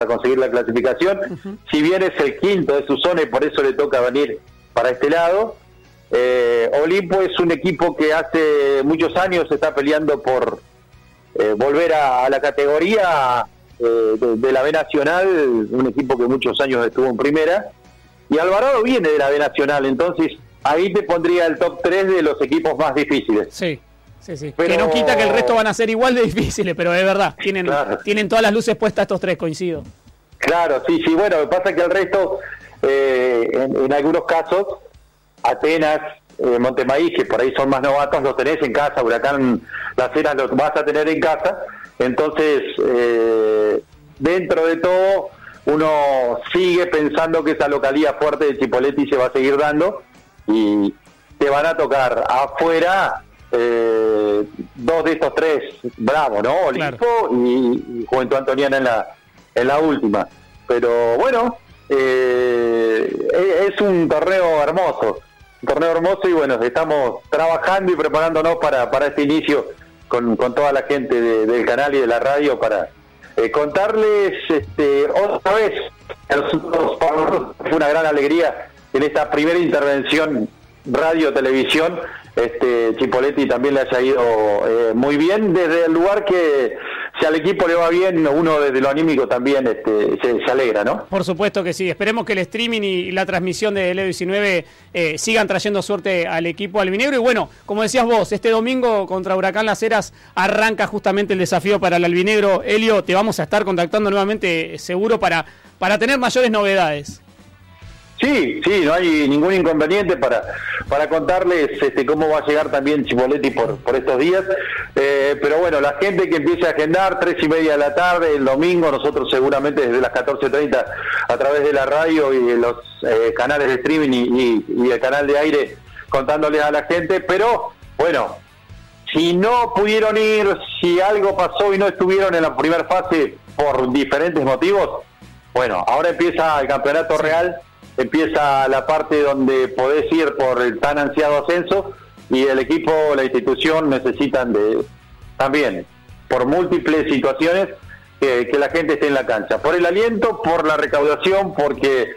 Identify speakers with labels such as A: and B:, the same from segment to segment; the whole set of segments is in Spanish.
A: conseguir la clasificación. Si bien es el quinto de su zona y por eso le toca venir para este lado. Olimpo es un equipo que hace muchos años está peleando por volver a la categoría de la B Nacional, un equipo que muchos años estuvo en primera, y Alvarado viene de la B Nacional, entonces ahí te pondría el top 3 de los equipos más difíciles.
B: Sí. Pero... que no quita que el resto van a ser igual de difíciles, pero es verdad, tienen todas las luces puestas estos tres, coincido. Claro,
A: sí, bueno, lo que pasa es que el resto, en algunos casos, Atenas, Montemaíz, que por ahí son más novatos, los tenés en casa, Huracán Las Heras los vas a tener en casa, entonces dentro de todo uno sigue pensando que esa localía fuerte de Chipoleti se va a seguir dando y te van a tocar afuera dos de estos tres bravos, ¿no? Olimpo y Juventud Antoniana en la última, pero bueno, es un torneo hermoso y bueno, estamos trabajando y preparándonos para este inicio con toda la gente del canal y de la radio para contarles otra vez. A nosotros fue una gran alegría en esta primera intervención radio-televisión. Chipoleti también le haya ido muy bien desde el lugar que si al equipo le va bien, uno desde lo anímico también se alegra, ¿no?
B: Por supuesto que sí, esperemos que el streaming y la transmisión de Leo 19 sigan trayendo suerte al equipo albinegro y bueno, como decías vos, este domingo contra Huracán Las Heras arranca justamente el desafío para el albinegro. Elio, te vamos a estar contactando nuevamente seguro para tener mayores novedades.
A: Sí, no hay ningún inconveniente para contarles cómo va a llegar también Chipoleti por estos días, pero bueno, la gente que empiece a agendar 3:30 de la tarde el domingo, nosotros seguramente desde las 14:30 a través de la radio y de los canales de streaming y el canal de aire contándoles a la gente, pero bueno, si no pudieron ir, si algo pasó y no estuvieron en la primera fase por diferentes motivos, bueno, ahora empieza el campeonato real. Empieza la parte donde podés ir por el tan ansiado ascenso y el equipo, la institución necesitan también, por múltiples situaciones, que la gente esté en la cancha. Por el aliento, por la recaudación, porque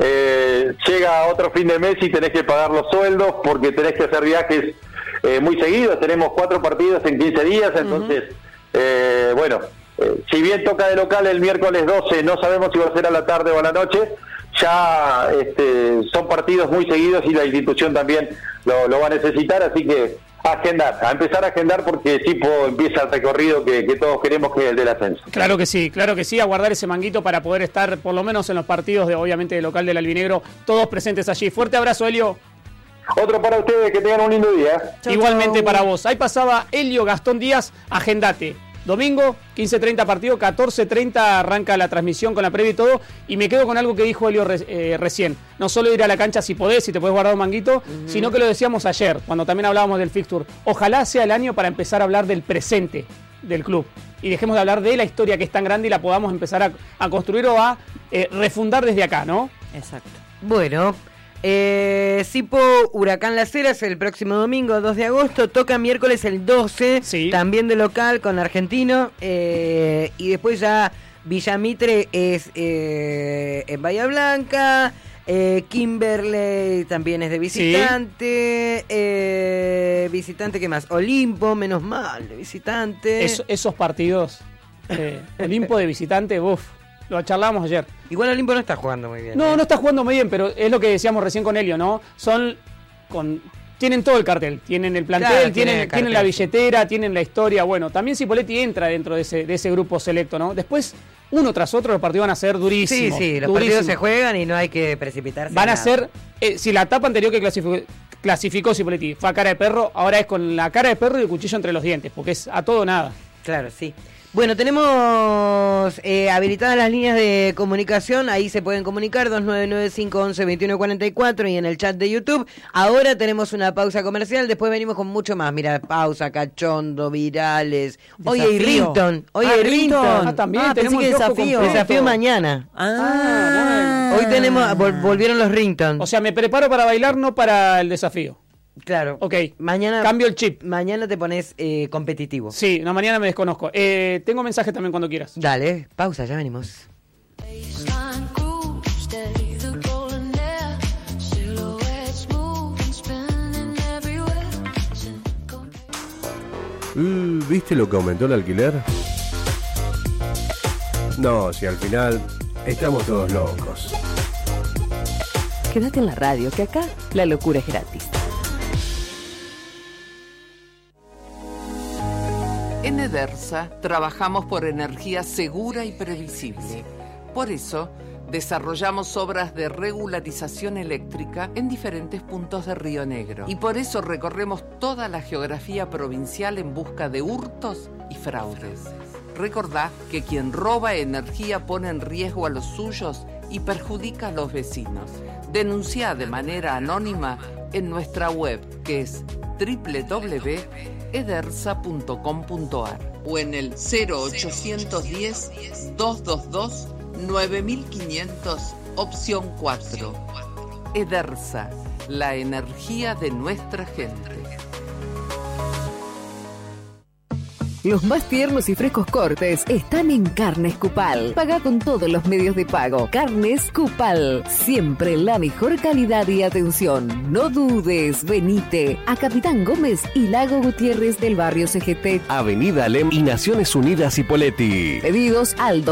A: llega otro fin de mes y tenés que pagar los sueldos, porque tenés que hacer viajes muy seguidos. Tenemos 4 partidos en 15 días, entonces, bueno, si bien toca de local el miércoles 12, no sabemos si va a ser a la tarde o a la noche. Ya son partidos muy seguidos y la institución también lo va a necesitar, así que a empezar a agendar porque tipo empieza el recorrido que todos queremos, que es el del ascenso.
B: Claro que sí, a guardar ese manguito para poder estar por lo menos en los partidos obviamente de local del albinegro, todos presentes allí. Fuerte abrazo, Elio.
A: Otro para ustedes, que tengan un lindo día.
B: Igualmente para vos. Ahí pasaba Elio Gastón Díaz, agendate. Domingo, 15:30 partido, 14:30 arranca la transmisión con la previa y todo. Y me quedo con algo que dijo Elio recién. No solo ir a la cancha si podés, si te podés guardar un manguito, sino que lo decíamos ayer, cuando también hablábamos del fixture. Ojalá sea el año para empezar a hablar del presente del club. Y dejemos de hablar de la historia que es tan grande y la podamos empezar a construir o a refundar desde acá, ¿no?
C: Exacto. Bueno... Sipo Huracán Las Heras el próximo domingo 2 de agosto, toca miércoles el 12, sí. También de local con Argentino, y después ya Villamitre es en Bahía Blanca, Kimberley también es de visitante, sí. Visitante, ¿qué más? Olimpo, menos mal, de visitante.
B: Esos partidos, Olimpo de visitante, lo charlábamos ayer.
C: Igual Olimpo no está jugando muy bien.
B: No está jugando muy bien, pero es lo que decíamos recién con Elio, ¿no? Tienen todo el cartel, tienen el plantel, claro, tienen la billetera, tienen la historia. Bueno, también Cipolletti entra dentro de ese grupo selecto, ¿no? Después, uno tras otro, los partidos van a ser durísimos.
C: Sí, los partidos se juegan y no hay que precipitarse.
B: Van a ser, si la etapa anterior que clasificó Cipolletti fue a cara de perro, ahora es con la cara de perro y el cuchillo entre los dientes, porque es a todo o nada.
C: Claro, sí. Bueno, tenemos habilitadas las líneas de comunicación, ahí se pueden comunicar, 2995112144 y en el chat de YouTube. Ahora tenemos una pausa comercial, después venimos con mucho más. Mira, pausa, cachondo, virales. Hoy hay ringtone.
B: También tenemos
C: desafío mañana. Bueno. Hoy volvieron los ringtones.
B: O sea, me preparo para bailar, no para el desafío.
C: Claro.
B: Ok,
C: mañana
B: cambio el chip.
C: Mañana te pones competitivo.
B: Sí, no, mañana me desconozco. Tengo mensaje también cuando quieras.
C: Dale, pausa, ya venimos.
D: ¿Viste lo que aumentó el alquiler? No, si al final estamos todos locos.
E: Quédate en la radio, que acá la locura es gratis.
F: En Edersa trabajamos por energía segura y previsible. Por eso, desarrollamos obras de regularización eléctrica en diferentes puntos de Río Negro. Y por eso recorremos toda la geografía provincial en busca de hurtos y fraudes. Recordá que quien roba energía pone en riesgo a los suyos y perjudica a los vecinos. Denunciá de manera anónima en nuestra web, que es www.edersa.com.ar o en el 0810-222-9500, opción 4. Edersa, la energía de nuestra gente.
E: Los más tiernos y frescos cortes están en Carnes Cupal. Paga con todos los medios de pago. Carnes Cupal. Siempre la mejor calidad y atención. No dudes, venite a Capitán Gómez y Lago Gutiérrez del barrio CGT.
G: Avenida Alem y Naciones Unidas Hippoletti.
E: Pedidos al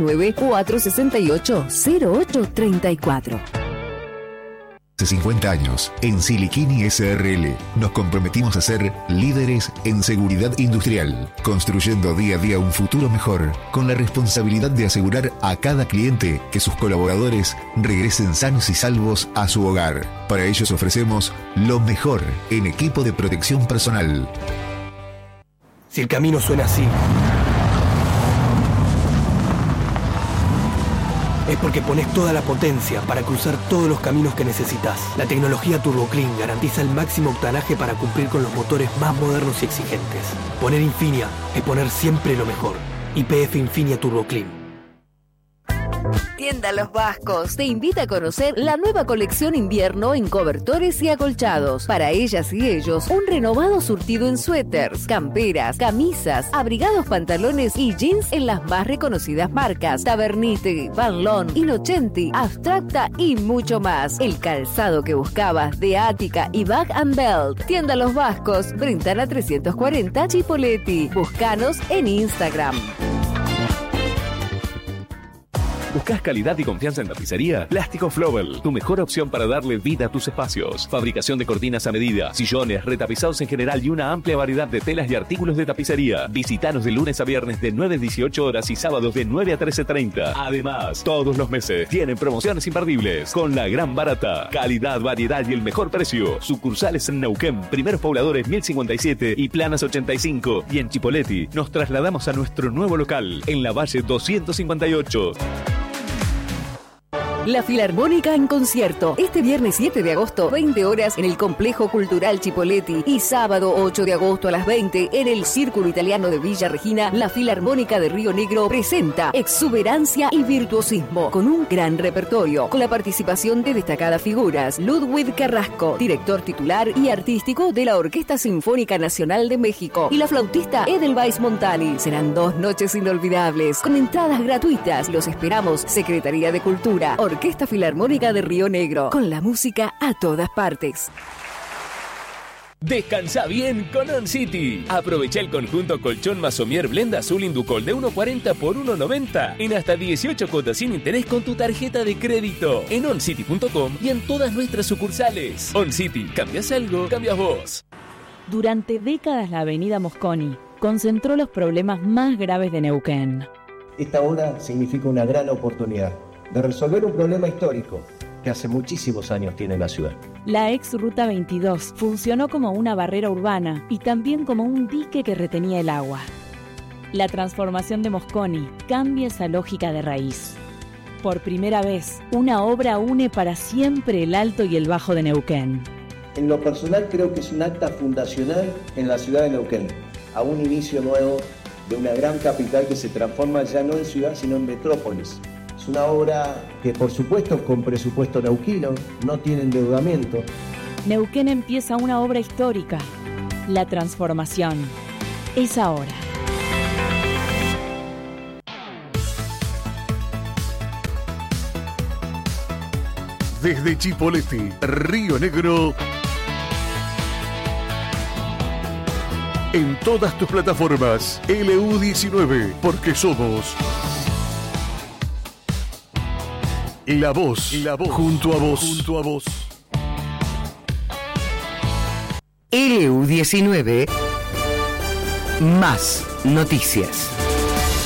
E: 299-468-0834.
H: Hace 50 años, en Siliquini SRL, nos comprometimos a ser líderes en seguridad industrial, construyendo día a día un futuro mejor, con la responsabilidad de asegurar a cada cliente que sus colaboradores regresen sanos y salvos a su hogar. Para ellos ofrecemos lo mejor en equipo de protección personal.
I: Si el camino suena así, es porque pones toda la potencia para cruzar todos los caminos que necesitas. La tecnología TurboClean garantiza el máximo octanaje para cumplir con los motores más modernos y exigentes. Poner Infinia es poner siempre lo mejor. YPF Infinia TurboClean.
E: Tienda Los Vascos te invita a conocer la nueva colección invierno en cobertores y acolchados. Para ellas y ellos, un renovado surtido en suéteres, camperas, camisas, abrigados, pantalones y jeans en las más reconocidas marcas: Tabernite, Van Loon, Innocenti, Abstracta y mucho más. El calzado que buscabas de Ática y Bag & Belt. Tienda Los Vascos, Brentana 340, Chipoleti. Búscanos en Instagram.
G: ¿Buscas calidad y confianza en tapicería? Plástico Flobel, tu mejor opción para darle vida a tus espacios. Fabricación de cortinas a medida, sillones, retapizados en general y una amplia variedad de telas y artículos de tapicería. Visítanos de lunes a viernes de 9 a 18 horas y sábados de 9 a 13:30. Además, todos los meses tienen promociones imperdibles con la gran barata. Calidad, variedad y el mejor precio. Sucursales en Neuquén, Primeros Pobladores 1057 y Planas 85. Y en Chipoleti nos trasladamos a nuestro nuevo local en la Valle 258.
E: La Filarmónica en concierto. Este viernes 7 de agosto, 20 horas en el Complejo Cultural Chipoleti. Y sábado 8 de agosto a las 20 en el Círculo Italiano de Villa Regina. La Filarmónica de Río Negro presenta Exuberancia y Virtuosismo, con un gran repertorio, con la participación de destacadas figuras: Ludwig Carrasco, director titular y artístico de la Orquesta Sinfónica Nacional de México, y la flautista Edelweiss Montali. Serán 2 noches inolvidables, con entradas gratuitas. Los esperamos. Secretaría de Cultura, Orquesta Filarmónica de Río Negro, con la música a todas partes.
J: Descansa bien con On City. Aprovecha el conjunto colchón Masomier Blend Azul Inducol de 1.40 por 1.90 en hasta 18 cuotas sin interés con tu tarjeta de crédito en oncity.com y en todas nuestras sucursales. On City, cambias algo, cambias vos.
K: Durante décadas la avenida Mosconi concentró los problemas más graves de Neuquén.
L: Esta obra significa una gran oportunidad de resolver un problema histórico que hace muchísimos años tiene la ciudad.
K: La ex Ruta 22 funcionó como una barrera urbana y también como un dique que retenía el agua. La transformación de Mosconi cambia esa lógica de raíz. Por primera vez, una obra une para siempre el Alto y el Bajo de Neuquén.
L: En lo personal creo que es un acta fundacional en la ciudad de Neuquén, a un inicio nuevo de una gran capital que se transforma ya no en ciudad sino en metrópolis. Es una obra que, por supuesto, con presupuesto neuquino, no tiene endeudamiento.
K: Neuquén empieza una obra histórica. La transformación es ahora.
M: desde Chipoleti, Río Negro. En todas tus plataformas, LU19, porque somos la voz, junto a vos.
C: LU19, más noticias.